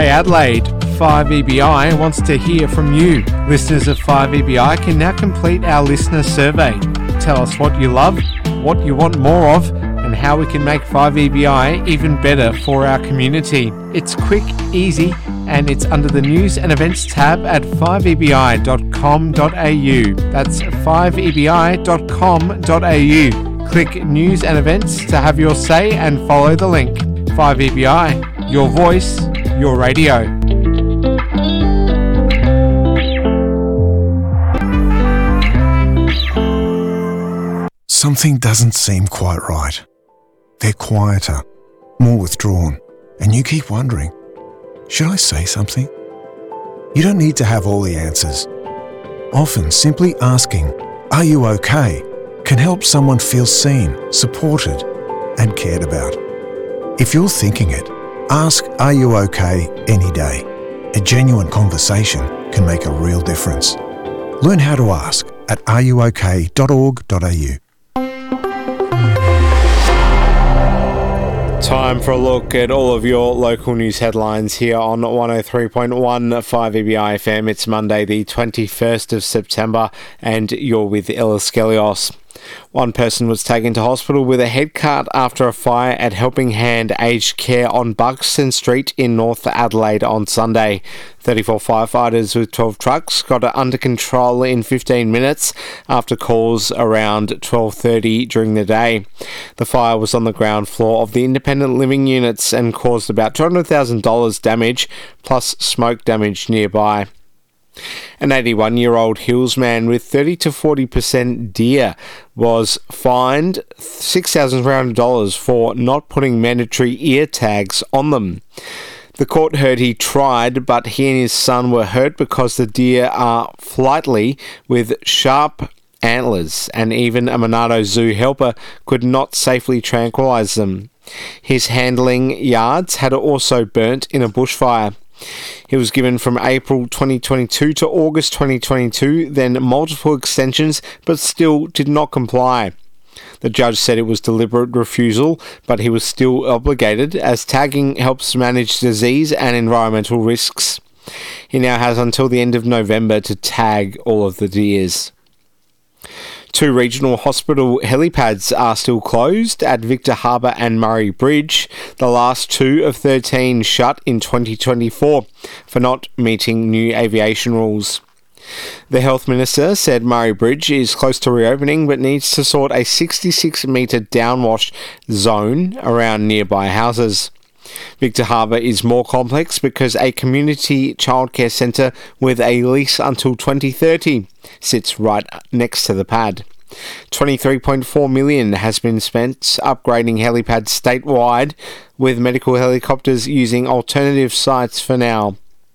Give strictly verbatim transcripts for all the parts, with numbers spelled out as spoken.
Adelaide. five E B I wants to hear from you. Listeners of five E B I can now complete our listener survey. Tell us what you love, what you want more of, and how we can make five E B I even better for our community. It's quick, easy, and it's under the News and Events tab at five e b i dot com dot a u. That's five e b i dot com dot a u. Click News and Events to have your say and follow the link. five E B I, your voice, your radio. Something doesn't seem quite right. They're quieter, more withdrawn, and you keep wondering, should I say something? You don't need to have all the answers. Often simply asking, "Are you okay?" can help someone feel seen, supported, and cared about. If you're thinking it, ask "Are you okay?" any day. A genuine conversation can make a real difference. Learn how to ask at are you okay dot org dot a u. Time for a look at all of your local news headlines here on one oh three point one five E B I F M. It's Monday the twenty-first of September and you're with Ella Skelios. One person was taken to hospital with a head cut after a fire at Helping Hand Aged Care on Buxton Street in North Adelaide on Sunday. thirty-four firefighters with twelve trucks got it under control in fifteen minutes after calls around twelve thirty during the day. The fire was on the ground floor of the independent living units and caused about two hundred thousand dollars damage plus smoke damage nearby. An eighty-one-year-old Hills man with thirty to forty percent deer was fined six thousand three hundred dollars for not putting mandatory ear tags on them. The court heard he tried, but he and his son were hurt because the deer are flightly with sharp antlers, and even a Monado Zoo helper could not safely tranquilise them. His handling yards had also burnt in a bushfire. He was given from April twenty twenty-two to August twenty twenty-two, then multiple extensions, but still did not comply. The judge said it was deliberate refusal, but he was still obligated, as tagging helps manage disease and environmental risks. He now has until the end of November to tag all of the deers. Two regional hospital helipads are still closed at Victor Harbour and Murray Bridge, the last two of thirteen shut in twenty twenty-four for not meeting new aviation rules. The Health Minister said Murray Bridge is close to reopening but needs to sort a sixty-six metre downwash zone around nearby houses. Victor Harbour is more complex because a community childcare centre with a lease until twenty thirty sits right next to the pad. twenty-three point four million dollars has been spent upgrading helipads statewide, with medical helicopters using alternative sites for now.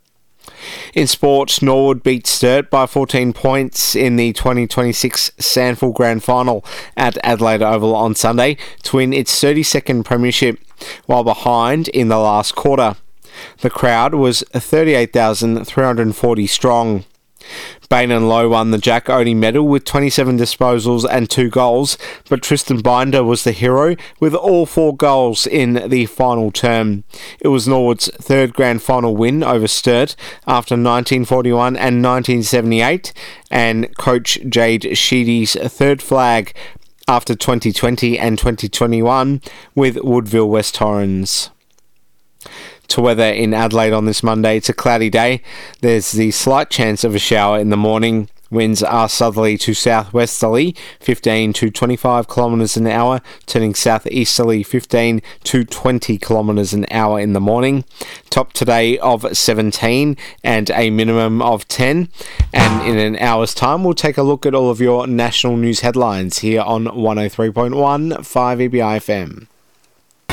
In sport, Norwood beat Sturt by fourteen points in the twenty twenty-six Sandful Grand Final at Adelaide Oval on Sunday to win its thirty-second premiership, while behind in the last quarter. The crowd was thirty-eight thousand three hundred forty strong. Bain and Lowe won the Jack Odie medal with twenty-seven disposals and two goals, but Tristan Binder was the hero with all four goals in the final term. It was Norwood's third grand final win over Sturt after nineteen forty-one and nineteen seventy-eight, and coach Jade Sheedy's third flag after twenty twenty and twenty twenty-one with Woodville West Torrens. To weather in Adelaide on this Monday, it's a cloudy day. There's the slight chance of a shower in the morning. Winds are southerly to southwesterly, fifteen to twenty-five kilometres an hour, turning southeasterly, fifteen to twenty kilometres an hour in the morning. Top today of seventeen and a minimum of ten. And in an hour's time, we'll take a look at all of your national news headlines here on one oh three point one five E B I F M.